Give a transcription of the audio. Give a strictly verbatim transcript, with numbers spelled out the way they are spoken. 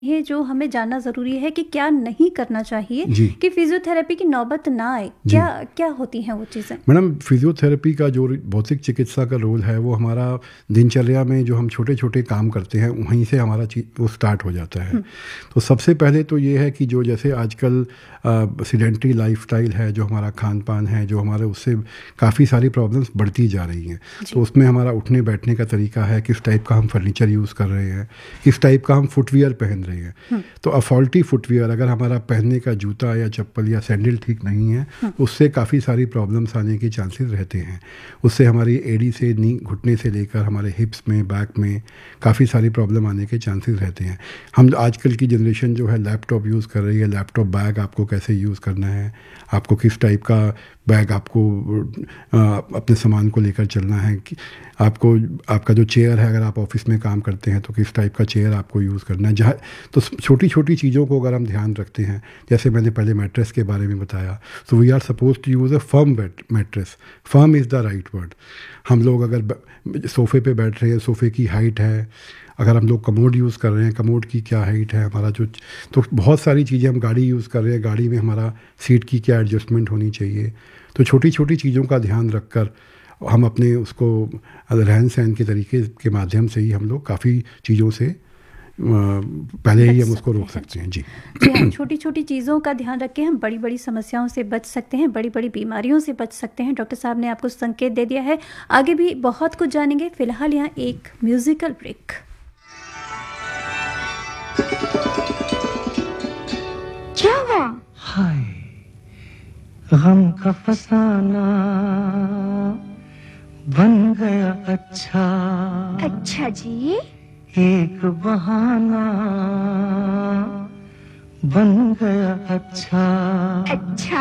ये जो हमें जानना ज़रूरी है कि क्या नहीं करना चाहिए जी। कि फिजियोथेरेपी की नौबत ना आए, जी। क्या क्या होती हैं वो चीज़ें? मैडम, फिजियोथेरेपी का जो भौतिक चिकित्सा का रोल है वो हमारा दिनचर्या में जो हम छोटे छोटे काम करते हैं वहीं से हमारा चीज वो स्टार्ट हो जाता है। तो सबसे पहले तो ये है कि जो जैसे आजकल सीडेंटरी लाइफस्टाइल है, जो हमारा खान पान है, जो हमारे उससे काफ़ी सारी प्रॉब्लम्स बढ़ती जा रही हैं। तो उसमें हमारा उठने बैठने का तरीका है, किस टाइप का हम फर्नीचर यूज़ कर रहे हैं, किस टाइप का हम फुटवियर पहन रहे हैं। तो अ फॉल्टी फुटवियर, अगर हमारा पहनने का जूता या चप्पल या सैंडल ठीक नहीं है, उससे काफ़ी सारी प्रॉब्लम्स आने के चांसेस रहते हैं। उससे हमारी एड़ी से नी घुटने से लेकर हमारे हिप्स में, बैक में काफ़ी सारी प्रॉब्लम आने के चांसेस रहते हैं। हम आजकल की जनरेशन जो है लैपटॉप यूज़ कर रही है। लैपटॉप बैग आपको कैसे यूज़ करना है, आपको किस टाइप का बैग आपको आ, अपने सामान को लेकर चलना है, कि आपको आपका जो चेयर है, अगर आप ऑफिस में काम करते हैं तो किस टाइप का चेयर आपको यूज़ करना है। जहाँ तो छोटी छोटी चीज़ों को अगर हम ध्यान रखते हैं, जैसे मैंने पहले मैट्रेस के बारे में बताया, तो we are suppose to use a firm mattress. Firm is the right word. हम लोग अगर सोफ़े पे बैठ रहे हैं, सोफ़े की हाइट है, अगर हम लोग कमोड यूज़ कर रहे हैं, कमोड की क्या हाइट है, हमारा जो, तो बहुत सारी चीज़ें, हम गाड़ी यूज़ कर रहे हैं, गाड़ी में हमारा सीट की क्या एडजस्टमेंट होनी चाहिए। तो छोटी छोटी चीज़ों का ध्यान रखकर हम अपने उसको रहन सहन के तरीके के माध्यम से ही हम लोग काफ़ी चीज़ों से पहले ही हम उसको रोक सकते हैं। जी जी हाँ, छोटी छोटी चीज़ों का ध्यान रख के हम बड़ी बड़ी समस्याओं से बच सकते हैं, बड़ी बड़ी बीमारियों से बच सकते हैं। डॉक्टर साहब ने आपको संकेत दे दिया है, आगे भी बहुत कुछ जानेंगे। फिलहाल यहाँ एक म्यूजिकल ब्रेक। क्या हुआ? हाय, गम का फसाना बन गया अच्छा। अच्छा जी। एक बहाना बन गया अच्छा। अच्छा।